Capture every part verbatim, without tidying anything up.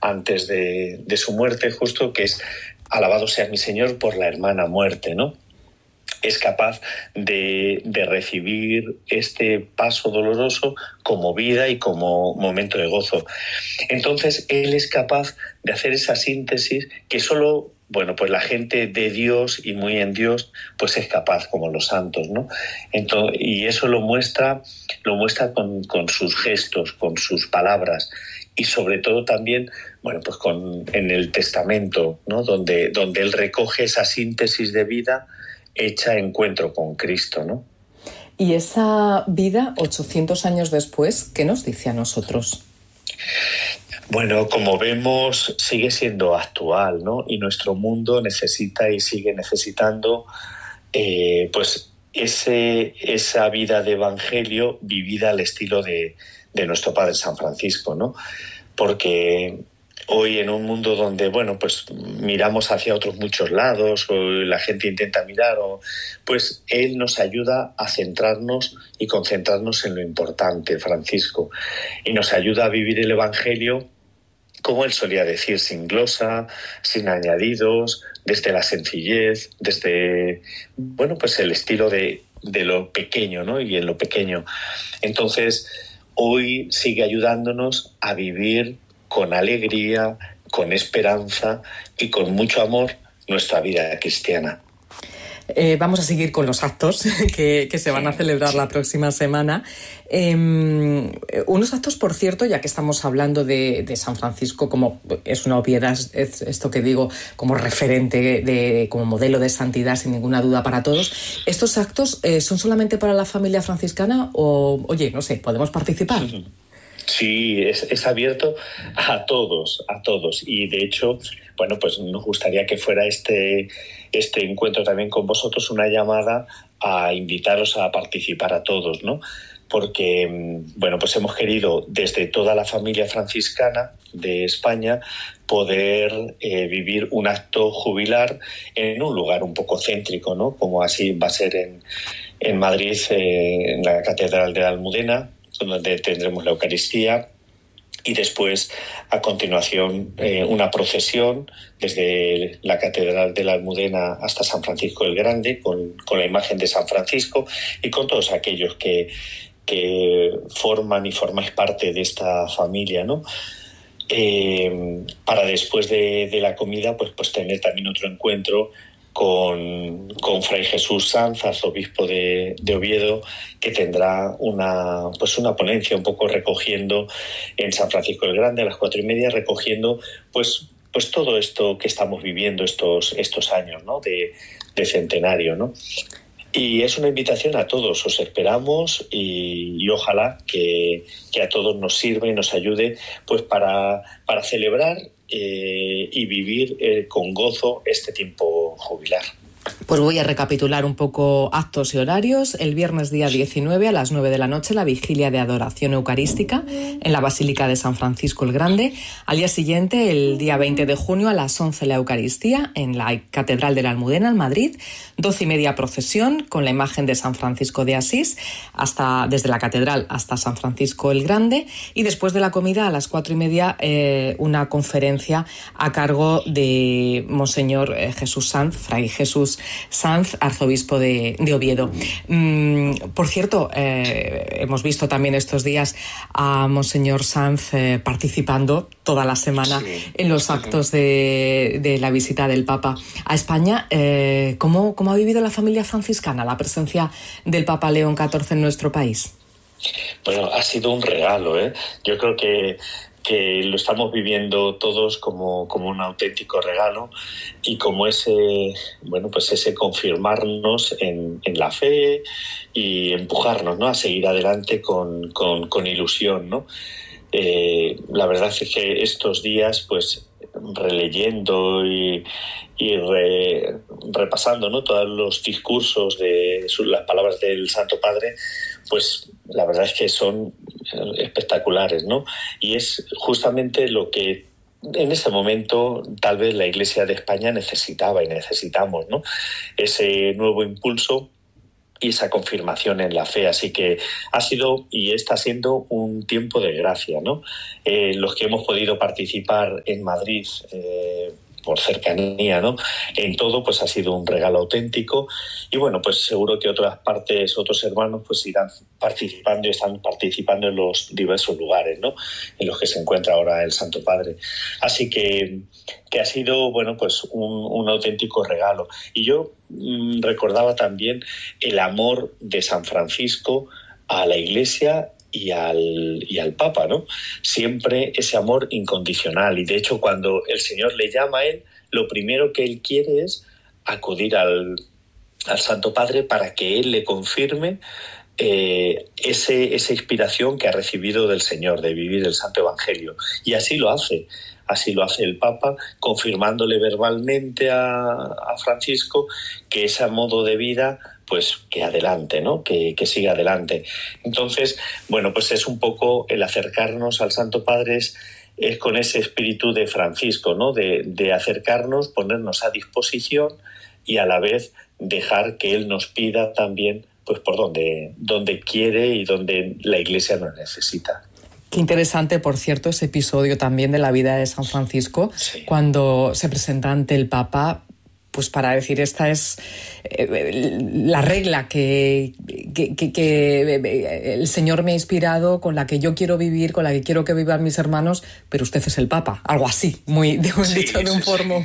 antes de, de su muerte, justo, que es alabado sea mi Señor por la hermana muerte, ¿no? Es capaz de, de recibir este paso doloroso como vida y como momento de gozo. Entonces, él es capaz de hacer esa síntesis que solo, bueno, pues la gente de Dios y muy en Dios, pues es capaz, como los santos, ¿no? Entonces, y eso lo muestra, lo muestra con, con sus gestos, con sus palabras y sobre todo también, bueno, pues con, en el testamento, ¿no? Donde, donde él recoge esa síntesis de vida hecha encuentro con Cristo, ¿no? Y esa vida, ochocientos años después, ¿qué nos dice a nosotros? Bueno, como vemos, sigue siendo actual, ¿no? Y nuestro mundo necesita y sigue necesitando, eh, pues, ese, esa vida de evangelio vivida al estilo de, de nuestro Padre San Francisco, ¿no? Porque hoy en un mundo donde, bueno, pues miramos hacia otros muchos lados, o la gente intenta mirar, o, pues él nos ayuda a centrarnos y concentrarnos en lo importante, Francisco, y nos ayuda a vivir el Evangelio, como él solía decir, sin glosa, sin añadidos, desde la sencillez, desde, bueno, pues el estilo de, de lo pequeño, ¿no? Y en lo pequeño. Entonces, hoy sigue ayudándonos a vivir con alegría, con esperanza y con mucho amor nuestra vida cristiana. Eh, vamos a seguir con los actos que, que se van a celebrar la próxima semana. Eh, unos actos, por cierto, ya que estamos hablando de, de San Francisco, como es una obviedad, es esto que digo, como referente, de, como modelo de santidad, sin ninguna duda para todos. ¿Estos actos eh, son solamente para la familia franciscana o, oye, no sé, podemos participar? Sí, es, es abierto a todos, a todos. Y de hecho, bueno, pues nos gustaría que fuera este, este encuentro también con vosotros una llamada a invitaros a participar a todos, ¿no? Porque, bueno, pues hemos querido desde toda la familia franciscana de España poder eh, vivir un acto jubilar en un lugar un poco céntrico, ¿no? Como así va a ser en, en Madrid, eh, en la Catedral de la Almudena, donde tendremos la Eucaristía y después, a continuación, eh, una procesión desde la Catedral de la Almudena hasta San Francisco el Grande, con, con la imagen de San Francisco y con todos aquellos que, que forman y formáis parte de esta familia, ¿no? Eh, para después de, de la comida, pues, pues tener también otro encuentro Con, con Fray Jesús Sanz, arzobispo de, de Oviedo, que tendrá una, pues una ponencia un poco recogiendo en San Francisco el Grande a las cuatro y media, recogiendo pues, pues todo esto que estamos viviendo estos, estos años, ¿no? de, de centenario, ¿no? Y es una invitación a todos, os esperamos y, y ojalá que, que a todos nos sirva y nos ayude pues para, para celebrar eh, y vivir eh, con gozo este tiempo jubilar. Pues voy a recapitular un poco actos y horarios. El viernes día diecinueve a las nueve de la noche la vigilia de adoración eucarística en la Basílica de San Francisco el Grande. Al día siguiente, el día veinte de junio a las once la Eucaristía en la Catedral de la Almudena en Madrid. doce y media procesión con la imagen de San Francisco de Asís hasta, desde la Catedral hasta San Francisco el Grande. Y después de la comida a las cuatro y media eh, una conferencia a cargo de Monseñor eh, Jesús Sanz, Fray Jesús Sanz, arzobispo de, de Oviedo. Mm, por cierto, eh, hemos visto también estos días a Monseñor Sanz eh, participando toda la semana sí. en los actos de, de la visita del Papa a España. Eh, ¿cómo, ¿Cómo ha vivido la familia franciscana la presencia del Papa León catorce en nuestro país? Bueno, ha sido un regalo, ¿eh? Yo creo que que lo estamos viviendo todos como, como un auténtico regalo y como ese, bueno, pues ese confirmarnos en, en la fe y empujarnos, ¿no? A seguir adelante con, con, con ilusión, ¿no? Eh, la verdad es que estos días, pues, releyendo y, y re, repasando, ¿no? Todos los discursos de su, las palabras del Santo Padre, pues la verdad es que son espectaculares, ¿no? Y es justamente lo que en ese momento tal vez la Iglesia de España necesitaba y necesitamos, ¿no? Ese nuevo impulso y esa confirmación en la fe. Así que ha sido y está siendo un tiempo de gracia, ¿no? Eh, los que hemos podido participar en Madrid, eh, por cercanía, ¿no?, en todo, pues ha sido un regalo auténtico. Y bueno, pues seguro que otras partes, otros hermanos, pues irán participando y están participando en los diversos lugares, ¿no?, en los que se encuentra ahora el Santo Padre. Así que, que ha sido, bueno, pues un, un auténtico regalo. Y yo mmm, recordaba también el amor de San Francisco a la Iglesia y al, y al Papa, ¿no? Siempre ese amor incondicional. Y de hecho, cuando el Señor le llama a él, lo primero que él quiere es acudir al, al Santo Padre para que él le confirme eh, ese, esa inspiración que ha recibido del Señor, de vivir el Santo Evangelio. Y así lo hace. Así lo hace el Papa, confirmándole verbalmente a, a Francisco que ese modo de vida, pues que adelante, ¿no? Que, que siga adelante. Entonces, bueno, pues es un poco el acercarnos al Santo Padre, es, es con ese espíritu de Francisco, ¿no? De, de acercarnos, ponernos a disposición y a la vez dejar que Él nos pida también, pues por donde, donde quiere y donde la Iglesia nos necesita. Qué interesante, por cierto, ese episodio también de la vida de San Francisco, sí, cuando se presenta ante el Papa, pues para decir, esta es eh, la regla que, que, que, que el Señor me ha inspirado, con la que yo quiero vivir, con la que quiero que vivan mis hermanos, pero usted es el Papa, algo así, muy de un, sí, dicho de un sí, formo.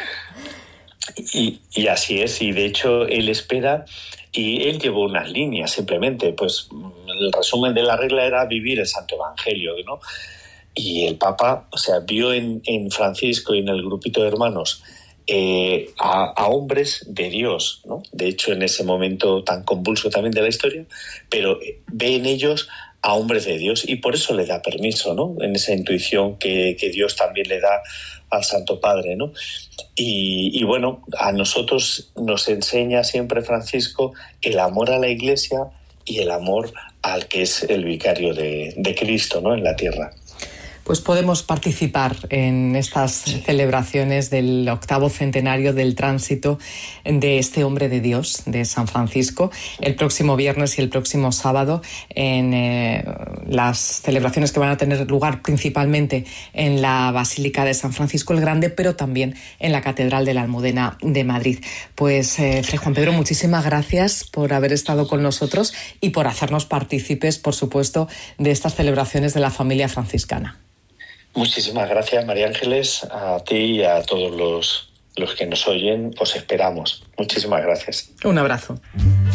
Sí. Y, y así es, y de hecho él espera, y él llevó unas líneas simplemente, pues el resumen de la regla era vivir el Santo Evangelio, ¿no? Y el Papa, o sea, vio en, en Francisco y en el grupito de hermanos eh, a, a hombres de Dios, ¿no? De hecho, en ese momento tan convulso también de la historia, pero ve en ellos a hombres de Dios y por eso le da permiso, ¿no? En esa intuición que, que Dios también le da al Santo Padre, ¿no? Y, y bueno, a nosotros nos enseña siempre Francisco el amor a la Iglesia y el amor al que es el vicario de, de Cristo, ¿no?, en la tierra. Pues podemos participar en estas celebraciones del octavo centenario del tránsito de este hombre de Dios, de San Francisco, el próximo viernes y el próximo sábado, en eh, las celebraciones que van a tener lugar principalmente en la Basílica de San Francisco el Grande, pero también en la Catedral de la Almudena de Madrid. Pues, eh, Fray Juan Pedro, muchísimas gracias por haber estado con nosotros y por hacernos partícipes, por supuesto, de estas celebraciones de la familia franciscana. Muchísimas gracias, María Ángeles, a ti y a todos los, los que nos oyen. Os esperamos. Muchísimas gracias. Un abrazo.